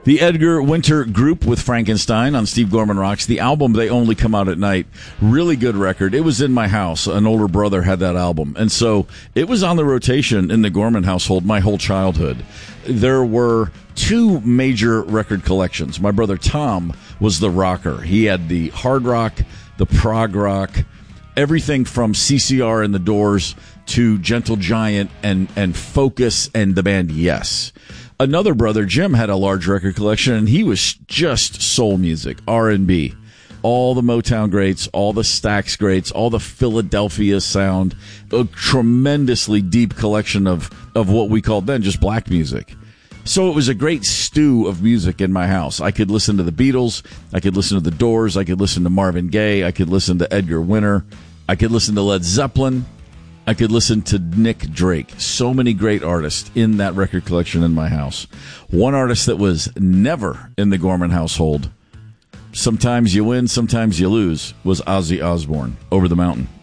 The Edgar Winter Group with Frankenstein on Steve Gorman Rocks. The album, They Only Come Out at Night. Really good record. It was in my house. An older brother had that album. And so it was on the rotation in the Gorman household my whole childhood. There were two major record collections. My brother Tom was the rocker. He had the hard rock, the prog rock, everything from CCR and the Doors to Gentle Giant and Focus and the band Yes. Another brother, Jim, had a large record collection, and he was just soul music, R&B. All the Motown greats, all the Stax greats, all the Philadelphia sound, a tremendously deep collection of what we called then just black music. So it was a great stew of music in my house. I could listen to the Beatles, I could listen to the Doors, I could listen to Marvin Gaye, I could listen to Edgar Winter, I could listen to Led Zeppelin, I could listen to Nick Drake. So many great artists in that record collection in my house. One artist that was never in the Gorman household, sometimes you win, sometimes you lose, was Ozzy Osbourne, Over the Mountain.